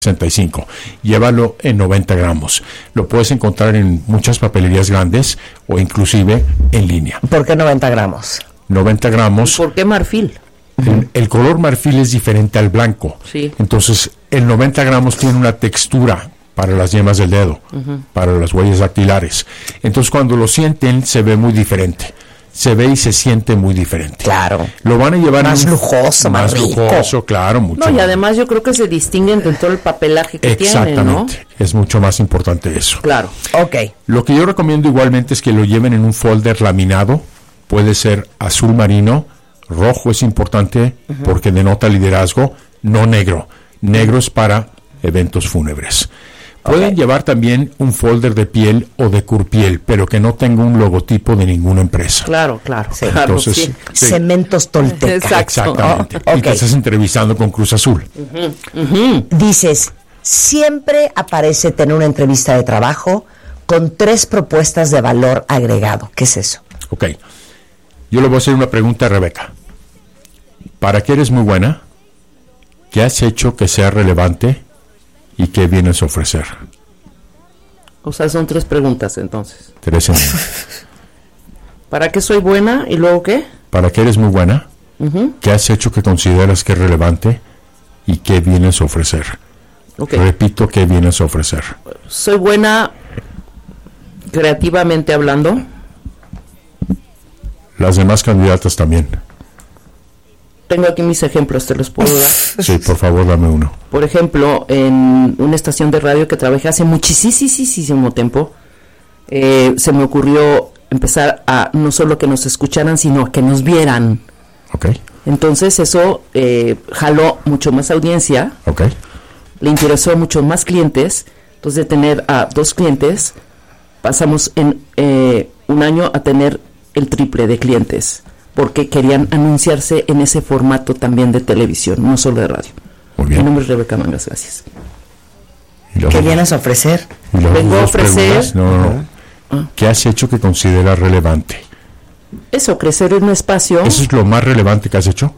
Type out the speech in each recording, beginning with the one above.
65. Llévalo en 90 gramos. Lo puedes encontrar en muchas papelerías grandes o inclusive en línea. ¿Por qué 90 gramos? 90 gramos. ¿Por qué marfil? El color marfil es diferente al blanco. Sí. Entonces, el 90 gramos tiene una textura para las yemas del dedo, para las huellas dactilares. Entonces, cuando lo sienten, se ve muy diferente. Se ve y se siente muy diferente. Claro. Lo van a llevar más lujoso, más rico. lujoso, claro, mucho. No, y además yo creo que se distinguen de todo el papelaje que tienen, ¿no? Exactamente. Es mucho más importante eso. Claro. Ok. Lo que yo recomiendo igualmente es que lo lleven en un folder laminado. Puede ser azul marino, rojo es importante porque denota liderazgo, no negro. Negro es para eventos fúnebres. Pueden llevar también un folder de piel o de curpiel, pero que no tenga un logotipo de ninguna empresa. Claro, claro. Sí. Claro, Entonces, sí. sí. Cementos Tolteca. Exacto. Exactamente. Oh, Y ok. te estás entrevistando con Cruz Azul. Dices, siempre aparece tener una entrevista de trabajo con 3 propuestas de valor agregado. ¿Qué es eso? Ok. Yo le voy a hacer una pregunta a Rebeca. ¿Para qué eres muy buena? ¿Qué has hecho que sea relevante? ¿Y qué vienes a ofrecer? O sea, son 3 preguntas entonces. 3 en 1. ¿Para qué soy buena y luego qué? ¿Para qué eres muy buena? ¿Qué has hecho que consideras que es relevante? ¿Y qué vienes a ofrecer? Ok. Repito, ¿qué vienes a ofrecer? Soy buena creativamente hablando. Las demás candidatas también. Tengo aquí mis ejemplos, te los puedo dar. Sí, por favor, dame uno. Por ejemplo, en una estación de radio que trabajé hace muchísimo tiempo, se me ocurrió empezar a no solo que nos escucharan, sino a que nos vieran. Ok, Entonces eso jaló mucho más audiencia, ok. le interesó a muchos más clientes. Entonces de tener a 2 clientes, pasamos en un año a tener el triple de clientes, porque querían anunciarse en ese formato también de televisión, no solo de radio. Muy Mi bien. nombre es Rebeca Mangas, gracias. Y las ¿Qué dos- vienes a ofrecer? y las Vengo a dos ofrecer- preguntas, no. ¿Qué has hecho que consideras relevante? Eso, crecer en un espacio, ¿Eso es lo más relevante que has hecho?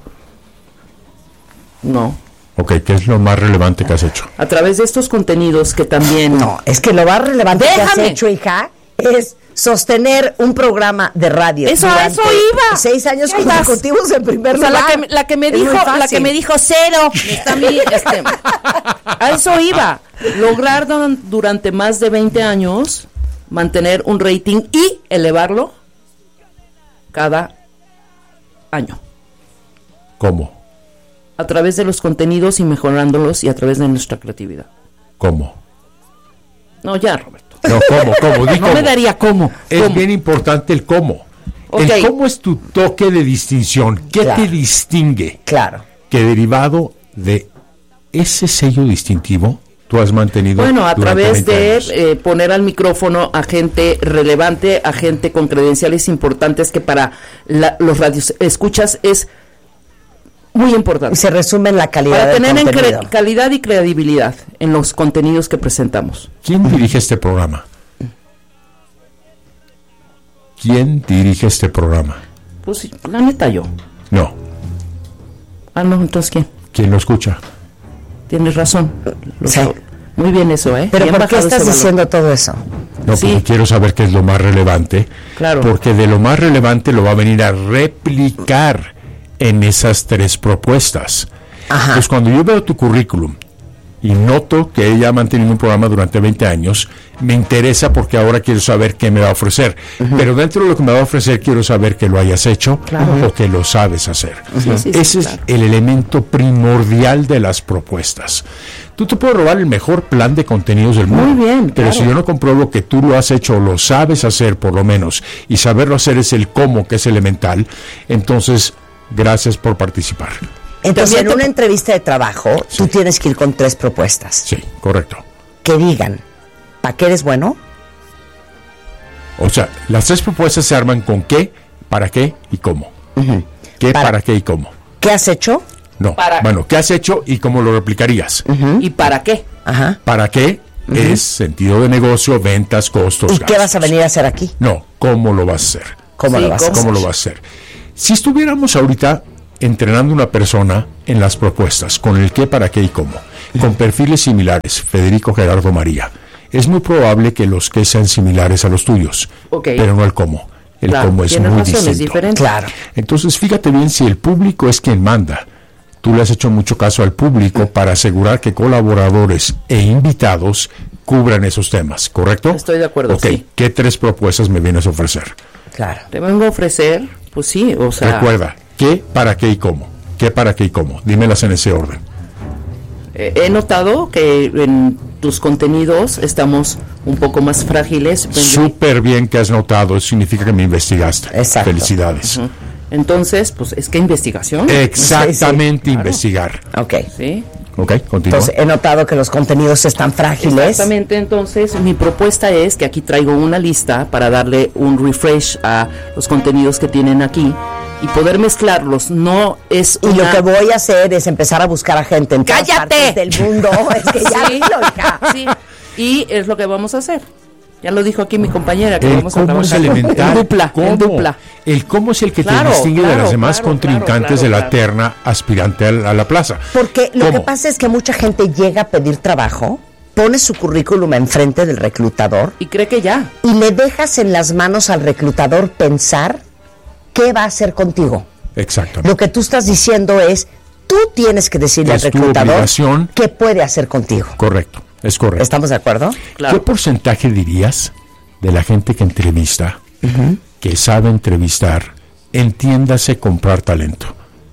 no. Ok, ¿qué es lo más relevante que has hecho? A través de estos contenidos que también... No, es que lo más relevante que has Déjame. hecho, hija, es sostener un programa de radio. Eso durante iba. 6 años Ya vas. consecutivos en primer O sea, lugar. la que me Es muy dijo, la fácil. que me dijo 0, está mi, a eso iba. Lograr durante más de 20 años mantener un rating y elevarlo cada año ¿Cómo? a través de los contenidos y mejorándolos y a través de nuestra creatividad. ¿Cómo? No, ya, Roberto. No, ¿cómo? Di No cómo. me daría cómo. Es ¿Cómo? bien importante el cómo. Ok. El cómo es tu toque de distinción. ¿Qué Claro. te distingue? Claro. Que derivado de ese sello distintivo, tú has mantenido Bueno, a durante través 20 años. de poner al micrófono a gente relevante, a gente con credenciales importantes que para los radios escuchas es muy importante. Se resume en la calidad Para del tener en contenido. calidad y credibilidad en los contenidos que presentamos. ¿Quién dirige este programa? ¿Quién dirige este programa? Pues sí, la neta yo. No. Ah, no, entonces ¿quién? ¿Quién lo escucha? Tienes razón. Sí. Muy bien eso, ¿eh? Pero Bien ¿por qué bajado estás ese valor. diciendo todo eso? No, Sí. porque quiero saber qué es lo más relevante. Claro. Porque de lo más relevante lo va a venir a replicar en esas 3 propuestas. Ajá. Pues cuando yo veo tu currículum y noto que ella ha mantenido un programa durante 20 años, me interesa porque ahora quiero saber qué me va a ofrecer. Pero dentro de lo que me va a ofrecer quiero saber que lo hayas hecho o que lo sabes hacer. Sí, Ese claro. es el elemento primordial de las propuestas. Tú te puedes robar el mejor plan de contenidos del mundo. Muy bien, Pero claro. si yo no compruebo que tú lo has hecho o lo sabes hacer por lo menos, y saberlo hacer es el cómo, que es elemental, entonces gracias por participar. Entonces, También en una entrevista de trabajo, tú tienes que ir con 3 propuestas. Sí, correcto. Que digan, ¿para qué eres bueno? O sea, las 3 propuestas se arman con qué, para qué y cómo. ¿Qué, para qué y cómo? ¿Qué has hecho? No. Para- Bueno, ¿qué has hecho y cómo lo replicarías? ¿Y para qué? Ajá. ¿Para qué? Es sentido de negocio, ventas, costos, ¿Y qué vas a venir a hacer aquí? No, ¿cómo lo vas a hacer? ¿Cómo Sí, lo vas a hacer? ¿Cómo lo vas a hacer? Si estuviéramos ahorita entrenando a una persona en las propuestas, con el qué, para qué y cómo, con perfiles similares, Federico, Gerardo, María, es muy probable que los qué sean similares a los tuyos, pero no el cómo. El cómo es muy distinto. Claro. Entonces, fíjate bien, si el público es quien manda, tú le has hecho mucho caso al público para asegurar que colaboradores e invitados cubran esos temas, ¿correcto? Estoy de acuerdo, sí. ¿Qué 3 propuestas me vienes a ofrecer? Claro. Te vengo a ofrecer, pues sí, o sea... Recuerda, ¿qué, para qué y cómo? ¿Qué, para qué y cómo? Dímelas en ese orden. He notado que en tus contenidos estamos un poco más frágiles. Súper bien que has notado, eso significa que me investigaste. Exacto. Felicidades. Uh-huh. Entonces, pues es que investigación. Exactamente, sí, investigar. Ok. Sí. Ok, continúa. Entonces, he notado que los contenidos están frágiles. Exactamente, entonces mi propuesta es que aquí traigo una lista para darle un refresh a los contenidos que tienen aquí y poder mezclarlos. No es Y lo que voy a hacer es empezar a buscar a gente en todas partes del mundo. Es que ya sí, dilo, hija. Sí, y es lo que vamos a hacer. Ya lo dijo aquí mi compañera, que El vamos a cómo trabajar es elemental. en dupla. El cómo es el que te distingue de las demás contrincantes de la terna aspirante a la plaza. Porque lo que pasa es que mucha gente llega a pedir trabajo, pone su currículum enfrente del reclutador y cree que ya. Y le dejas en las manos al reclutador pensar qué va a hacer contigo. Exactamente. Lo que tú estás diciendo es, tú tienes que decirle al reclutador qué puede hacer contigo. Correcto. Es correcto. ¿Estamos de acuerdo? Claro. ¿Qué porcentaje dirías de la gente que entrevista, que sabe entrevistar, entiéndase comprar talento,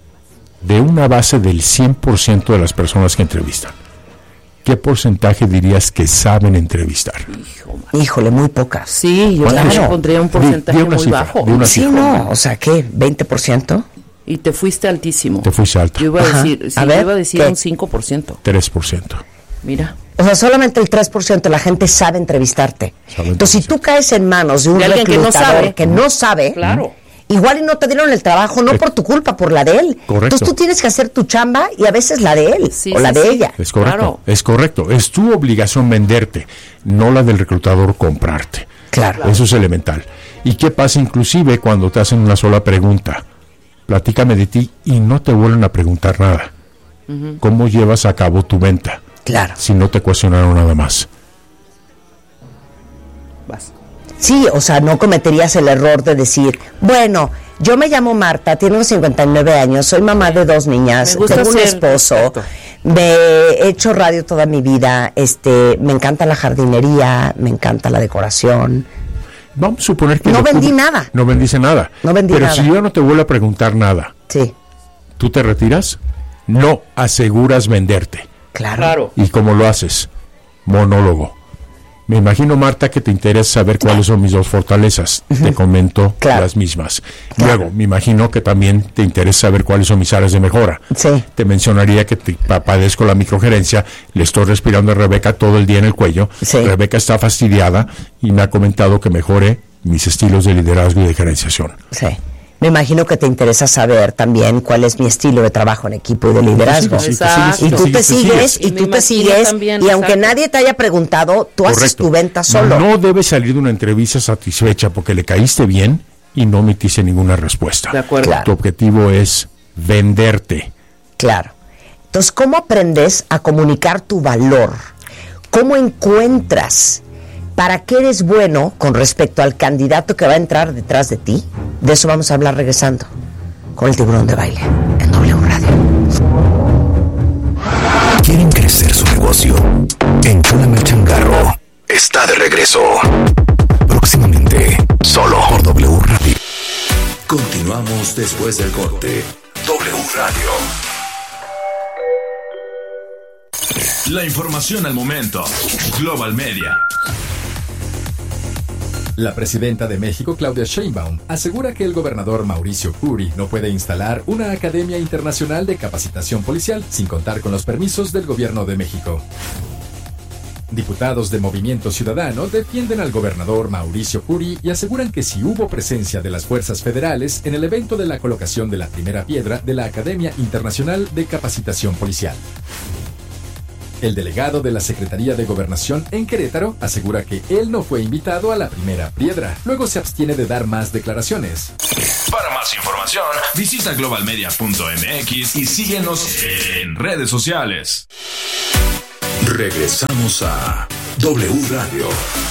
de una base del 100% de las personas que entrevistan? ¿Qué porcentaje dirías que saben entrevistar? Híjole, muy pocas. Sí, yo pondría un porcentaje muy bajo. Sí, no, o sea, ¿qué? ¿20%? Y te fuiste altísimo. Te fuiste alto. Yo iba a decir un 5%. 3%. Mira. O sea, solamente el 3% de la gente sabe entrevistarte. Entonces, si tú caes en manos de un reclutador que no sabe, claro, igual y no te dieron el trabajo, no por tu culpa, por la de él. Correcto. Entonces tú tienes que hacer tu chamba y a veces la de él de ella. Es correcto, claro. Es correcto. Es tu obligación venderte, no la del reclutador comprarte. Claro. Eso es elemental. ¿Y qué pasa inclusive cuando te hacen una sola pregunta? Platícame de ti y no te vuelven a preguntar nada. ¿Cómo llevas a cabo tu venta? Claro. Si no te cuestionaron nada más. Vas. Sí, o sea, no cometerías el error de decir, bueno, yo me llamo Marta, tengo 59 años, soy mamá de 2 niñas, tengo un esposo, me he hecho radio toda mi vida, me encanta la jardinería, me encanta la decoración. Vamos a suponer que... No vendí nada. No vendiste nada. No vendí Pero nada. si yo no te vuelvo a preguntar nada, sí, ¿tú te retiras? No aseguras venderte. Claro. ¿Y cómo lo haces? Monólogo. Me imagino, Marta, que te interesa saber cuáles son mis 2 fortalezas. Te comento las mismas. Luego, me imagino que también te interesa saber cuáles son mis áreas de mejora. Sí. Te mencionaría que padezco la microgerencia, le estoy respirando a Rebeca todo el día en el cuello. Sí. Rebeca está fastidiada y me ha comentado que mejore mis estilos de liderazgo y de gerenciación. Sí. Me imagino que te interesa saber también cuál es mi estilo de trabajo en equipo y de liderazgo. Y tú te sigues, y aunque nadie te haya preguntado, tú haces tu venta solo. No debes salir de una entrevista satisfecha porque le caíste bien y no emitiste ninguna respuesta. De acuerdo. Claro. Tu objetivo es venderte. Claro. Entonces, ¿cómo aprendes a comunicar tu valor? ¿Cómo encuentras para qué eres bueno con respecto al candidato que va a entrar detrás de ti? De eso vamos a hablar regresando con el Tiburón de Baile en W Radio. ¿Quieren crecer su negocio? Enchúlame el changarro. Está de regreso. Próximamente, solo por W Radio. Continuamos después del corte. W Radio. La información al momento. Global Media. La presidenta de México, Claudia Sheinbaum, asegura que el gobernador Mauricio Curi no puede instalar una academia internacional de capacitación policial sin contar con los permisos del gobierno de México. Diputados de Movimiento Ciudadano defienden al gobernador Mauricio Curi y aseguran que si hubo presencia de las fuerzas federales en el evento de la colocación de la primera piedra de la Academia Internacional de Capacitación Policial. El delegado de la Secretaría de Gobernación en Querétaro asegura que él no fue invitado a la primera piedra. Luego se abstiene de dar más declaraciones. Para más información, visita globalmedia.mx y síguenos en redes sociales. Regresamos a W Radio.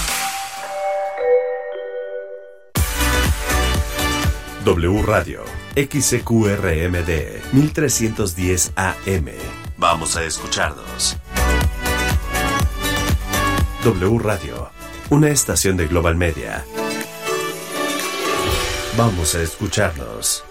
W Radio, XCQRMD, 1310 AM. Vamos a escucharnos. W Radio, una estación de Global Media. Vamos a escucharnos.